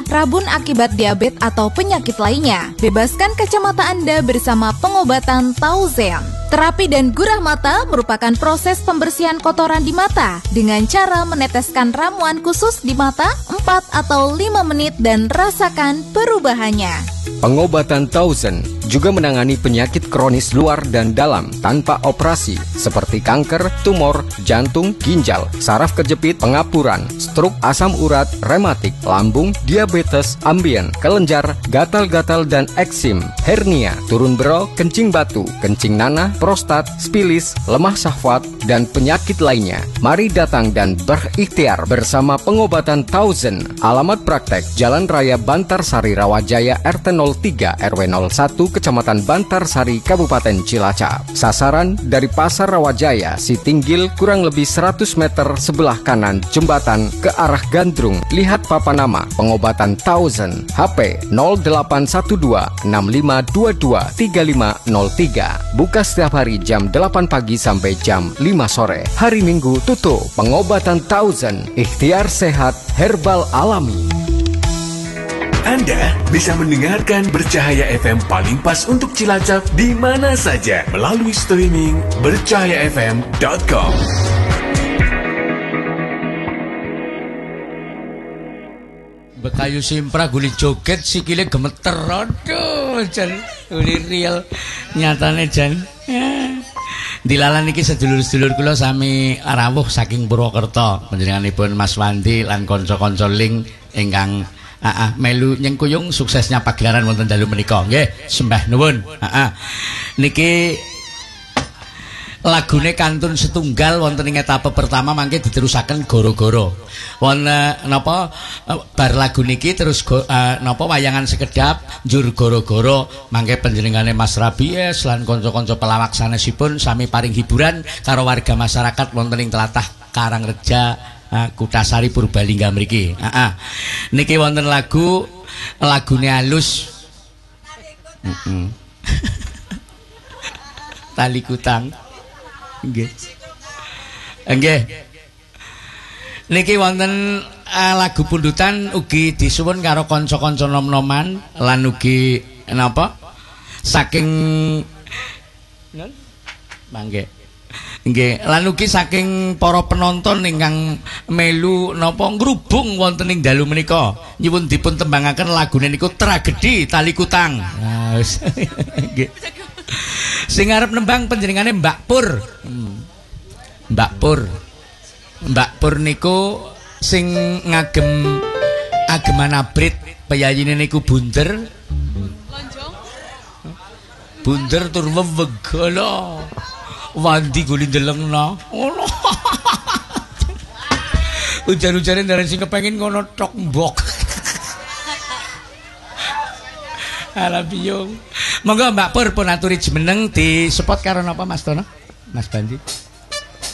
rabun akibat diabetes atau penyakit lainnya. Bebaskan kacamata Anda bersama pengobatan Tauzen. Terapi dan gurah mata merupakan proses pembersihan kotoran di mata dengan cara meneteskan ramuan khusus di mata 4 atau 5 menit dan rasakan perubahannya. Pengobatan Tauzen juga menangani penyakit kronis luar dan dalam tanpa operasi seperti kanker, tumor, jantung, ginjal, saraf kejepit, pengapuran, stroke, asam urat, rematik, lambung, diabetes, ambien, kelenjar, gatal-gatal dan eksim, hernia, turun bero, kencing batu, kencing nanah, prostat, spilis, lemah syahwat, dan penyakit lainnya. Mari datang dan berikhtiar bersama pengobatan Tauzen. Alamat praktek Jalan Raya Bantarsari Rawajaya RT 03 RW 01 Kecamatan Bantarsari Kabupaten Cilacap. Sasaran dari Pasar Rawajaya Sitinggil kurang lebih 100 meter sebelah kanan jembatan ke arah Gandrung. Lihat papan nama pengobatan Tauzen. HP 0812 6522 3503. Buka setiap hari jam 8 pagi sampai jam 5 sore. Hari Minggu tutup. Pengobatan Tauzen. Ikhtiar sehat herbal alami. Anda bisa mendengarkan Bercahaya FM paling pas untuk Cilacap di mana saja melalui streaming bercahayafm.com. Bekayu Simpra guli joget sikile gemeter. Aduh, jan guli real nyatane jan. Dilalan iki sedulur-sedulur kula sami rawuh saking Purwokerto. Panjenenganipun Mas Wandi lan kanca-kanca ling ingkang melu nyengkuyung suksesnya pagelaran wonten dalu menika. Nggih, sembah nuwun. Niki lagune kantun setunggal wonten ing etape pertama mangke diterusaken goro-goro. Wonten napa bar lagu niki terus napa wayangan sekedap njur goro-goro mangke panjenengane Mas Rabies lan kanca-kanca pelawak sanesipun sami paring hiburan karo warga masyarakat wonten ing tlatah Karangreja Kutasari Purbalingga mriki. Niki wonten lagune halus. Tali kutang. Nggih. Nggih. Niki wonten lagu pundutan ugi disuwun karo kanca-kanca nom-noman lan ugi napa? Saking mangke. Nggih, lan ugi saking para penonton ingkang melu napa ngrubung wonten ing dalu menika nyuwun dipun tembangaken lagune niku Tragedi Tali Kutang. Nggih. Sing arep nembang panjenengane Mbak Pur. Mbak Pur. Mbak Pur niku sing ngagem ageman abrit peyayine niku bunder. Lonjong. Bunder tur wegala. Wandi guli delengna. Ngono. Ujar-ujare ndaren sing kepengin ngono tok mbok. Ala biyung. Monggo Mbak Pur pun aturi jumeneng di support karo napa Mas Tono? Mas Bandi.